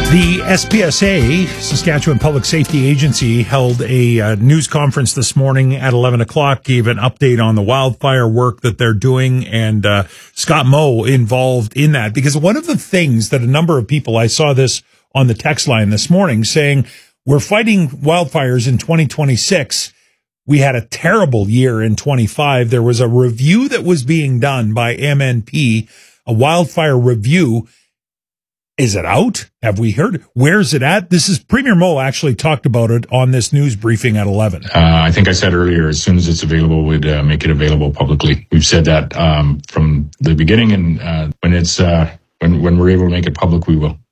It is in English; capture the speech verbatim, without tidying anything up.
The S P S A, Saskatchewan Public Safety Agency, held a uh, news conference this morning at eleven o'clock, gave an update on the wildfire work that they're doing, and uh, Scott Moe involved in that. Because one of the things that a number of people, I saw this on the text line this morning, saying, we're fighting wildfires in twenty twenty-six. We had a terrible year in twenty-five. There was a review that was being done by M N P, a wildfire review. Is it out? Have we heard? Where's it at? This is Premier Moe actually talked about it on this news briefing at eleven. Uh, I think I said earlier, as soon as it's available, we'd uh, make it available publicly. We've said that um, from the beginning, and uh, when it's uh, when when we're able to make it public, we will.